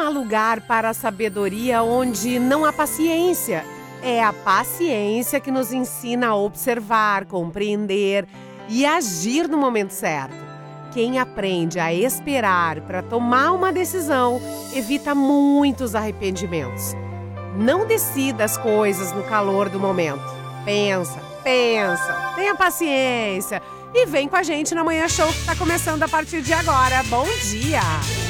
há lugar para a sabedoria onde não há paciência. É a paciência que nos ensina a observar, compreender e agir no momento certo. Quem aprende a esperar para tomar uma decisão evita muitos arrependimentos. Não decida as coisas no calor do momento. Pensa, tenha paciência e vem com a gente na Manhã Show que está começando a partir de agora. Bom dia!